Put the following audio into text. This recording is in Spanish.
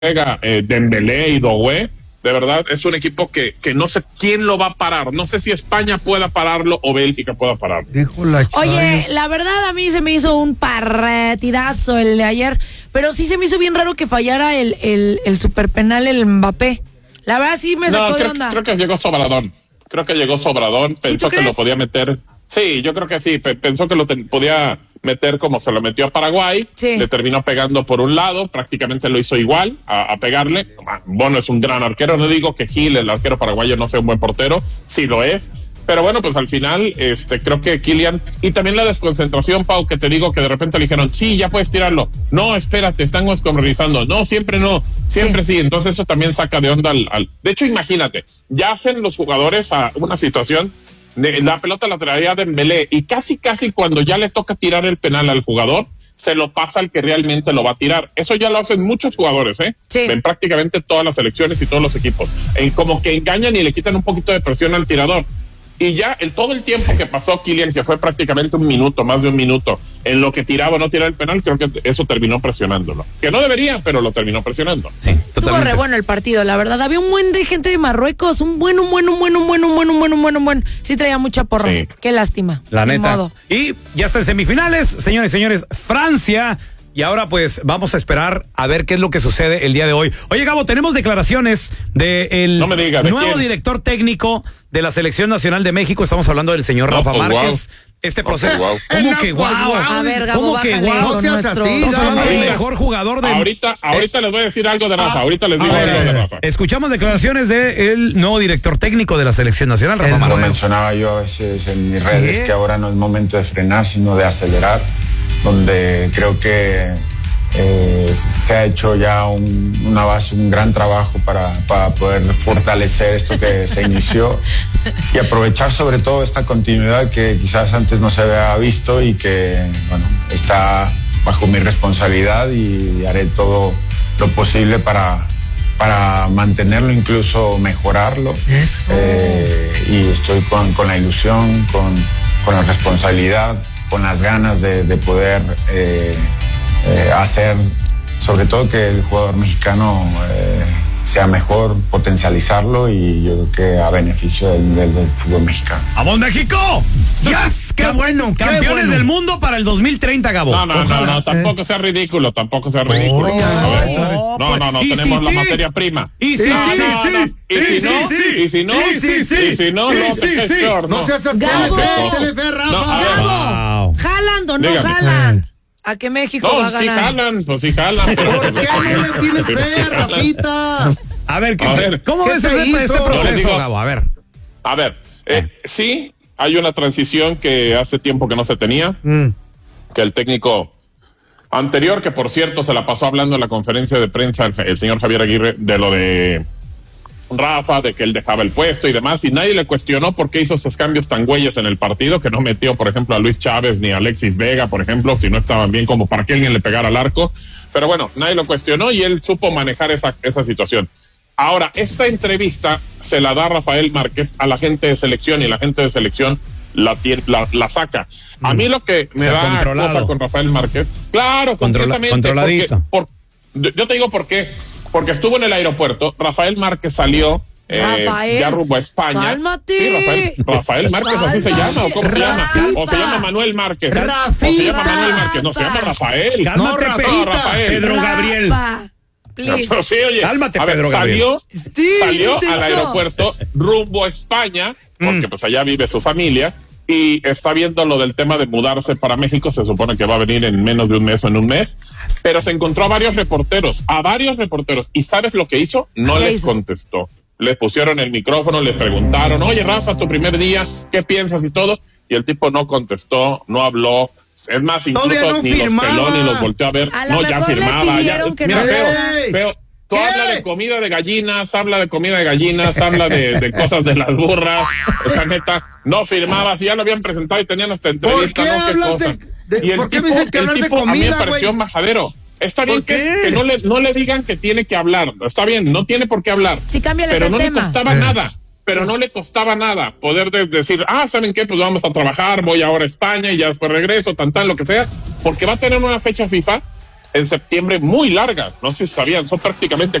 juega Dembélé y Doué. De verdad, es un equipo que no sé quién lo va a parar. No sé si España pueda pararlo o Bélgica pueda pararlo. Oye, la verdad a mí se me hizo un partidazo el de ayer, pero sí se me hizo bien raro que fallara el super penal el Mbappé. La verdad sí me sacó de onda. Creo que llegó sobradón. Pensó que lo podía meter. Sí, yo creo que sí. Pensó que lo podía meter como se lo metió a Paraguay. Sí. Le terminó pegando por un lado. Prácticamente lo hizo igual a pegarle. Bono es un gran arquero. No digo que Gil, el arquero paraguayo, no sea un buen portero. Sí lo es. Pero bueno, pues al final, creo que Kylian, y también la desconcentración, Pau, que te digo que de repente le dijeron, sí, ya puedes tirarlo. No, espérate, están desconcentrando. No, siempre no, siempre sí. Entonces eso también saca de onda De hecho, imagínate, ya hacen los jugadores a una situación, la pelota la traía Dembélé, y casi cuando ya le toca tirar el penal al jugador, se lo pasa al que realmente lo va a tirar. Eso ya lo hacen muchos jugadores, Sí. En prácticamente todas las selecciones y todos los equipos. Como que engañan y le quitan un poquito de presión al tirador. Y ya todo el tiempo que pasó Kylian, que fue prácticamente un minuto, más de un minuto, en lo que tiraba o no tiraba el penal, creo que eso terminó presionándolo. Que no debería, pero lo terminó presionando. Sí, Estuvo re bueno el partido, la verdad. Había un buen de gente de Marruecos, un buen. Sí traía mucha porra. Sí. Qué lástima. La Ni neta. modo. Y ya está en semifinales, señores y señores, Francia. Y ahora pues vamos a esperar a ver qué es lo que sucede el día de hoy. Oye, Gabo, tenemos declaraciones del No me digas, ¿de nuevo quién? director técnico de la Selección Nacional de México. Estamos hablando del señor Rafa Márquez. Este proceso. Wow. ¿Cómo que guau? A ver, Gabo, ¿Cómo que bájale guau? con nuestro... Estamos hablando del Ahorita. mejor jugador de... Ahorita les voy a decir algo de Rafa. Ahorita les digo algo de Rafa. Escuchamos declaraciones del nuevo director técnico de la Selección Nacional, Rafa Lo Márquez. mencionaba yo a veces en mis redes, que ahora no es momento de frenar, sino de acelerar, donde creo que se ha hecho ya una base, un gran trabajo para poder fortalecer esto que se inició y aprovechar sobre todo esta continuidad que quizás antes no se había visto y que, bueno, está bajo mi responsabilidad y haré todo lo posible para mantenerlo, incluso mejorarlo. Y estoy con la ilusión, con la responsabilidad, con las ganas de poder hacer, sobre todo que el jugador mexicano sea mejor, potencializarlo, y yo creo que a beneficio del fútbol mexicano. ¡Vamos, México! ¡Yes! ¡Qué bueno! ¡Qué Campeones bueno! del mundo para el 2030, Gabo. No, tampoco sea ridículo. No, ¿Y tenemos si la sí? materia prima. ¿Y si Y si no, es peor. No seas así, Gabo. Rafa. No, a ver. Gabo, ¿Haaland o no Dígame. Haaland? ¿A qué México va a No, sí ganar? jalan. ¿Por qué no le tienes fe, Rafita? A ver, A ver, ¿cómo ¿qué ves se este hizo? Yo les proceso, digo- Gabo? A ver. A ver, sí, hay una transición que hace tiempo que no se tenía, que el técnico anterior, que por cierto se la pasó hablando en la conferencia de prensa el señor Javier Aguirre de lo de Rafa, de que él dejaba el puesto y demás, y nadie le cuestionó por qué hizo esos cambios tan güeyes en el partido, que no metió, por ejemplo, a Luis Chávez ni a Alexis Vega, por ejemplo, si no estaban bien, como para que alguien le pegara al arco. Pero bueno, nadie lo cuestionó y él supo manejar esa situación. Ahora, esta entrevista se la da Rafael Márquez a la gente de selección, y la gente de selección la saca. A mí lo que me da controlado. cosa con Rafael Márquez, claro, completamente, controladito. yo te digo por qué. Porque estuvo en el aeropuerto, Rafael Márquez salió Rafael, ya rumbo a España. cálmate. Sí, Rafael Márquez, así se llama, ¿o cómo se llama? O se llama Manuel Márquez. O se llama Manuel Márquez, no se llama Rafael. Cálmate, Rafita. Rafael. Pedro Gabriel. Rafa, please. Pero sí, oye, Cálmate, a ver, Pedro salió Sí, al aeropuerto rumbo a España, porque pues allá vive su familia, y está viendo lo del tema de mudarse para México. Se supone que va a venir en menos de un mes o en un mes, pero se encontró a varios reporteros, y ¿sabes lo que hizo? No ¿Qué les hizo? contestó. Le pusieron el micrófono, le preguntaron, oye, Rafa, tu primer día, ¿qué piensas y todo? Y el tipo no contestó, no habló. Es más, Todavía incluso no ni firmaba. los peló ni los volteó a ver. A lo No, ya mejor le firmaba. Ya. pidieron que Mira, no. feo. Tú ¿Qué? habla de comida de gallinas, habla de cosas de las burras. O sea, neta, no firmaba. Si ya lo habían presentado y tenían hasta entrevista, ¿Por qué ¿no? ¿Qué hablas cosa? de- Y el por qué tipo, me dicen que el hablar de tipo a mí me comida, pareció güey? majadero. Está bien ¿Por qué? que no le digan que tiene que hablar. Está bien, no tiene por qué hablar. Sí, cámbiales Pero el no tema. le costaba nada. Pero no le costaba nada poder decir, ¿saben qué? Pues vamos a trabajar, voy ahora a España y ya después regreso, lo que sea, porque va a tener una fecha FIFA en septiembre muy largas. No sé si sabían, son prácticamente